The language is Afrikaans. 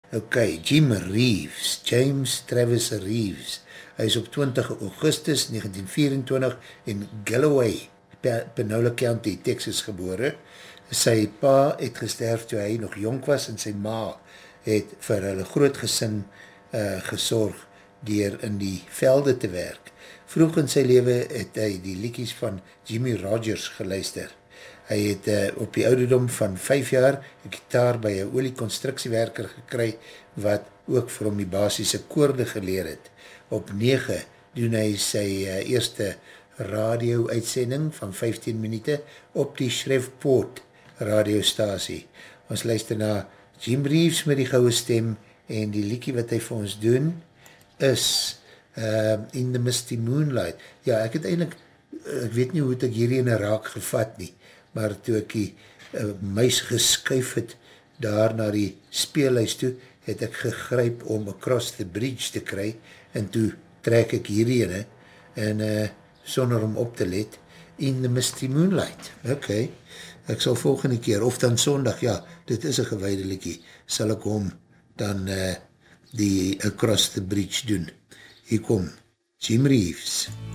Ok, James Travis Reeves. Hy is op 20 Augustus 1924 in Galloway, Panola County, Texas gebore. Sy pa het gesterf toe hy nog jonk was en sy ma het vir hulle groot gesin gesorg deur in die velde te werk. Vroeg in sy lewe het hy die liedjies van Jimmy Rogers geluister. Hy het op die ouderdom van 5 jaar een gitaar by een olieconstructiewerker gekry, wat ook vir hom die basiese koorde geleer het. Op 9 doen hy sy eerste radio-uitsending van 15 minute op die Shreveport radiostasie. Ons luister na Jim Reeves met die goue stem, en die liedjie wat hy vir ons doen is In the Misty Moonlight. Ja, ek het eintlik, ek weet nie hoe het ek hierdie in 'n raak gevat nie, maar toe ek die muis geskuif het daar na die speelhuis toe, het ek gegryp om Across the Bridge te kry, en toe trek ek hierdie ene, en sonder om op te let, In the Misty Moonlight. Ok, ek sal volgende keer, of dan sondag, ja, dit is een gewyde liedjie, sal ek hom dan die Across the Bridge doen. Hier kom Jim Reeves.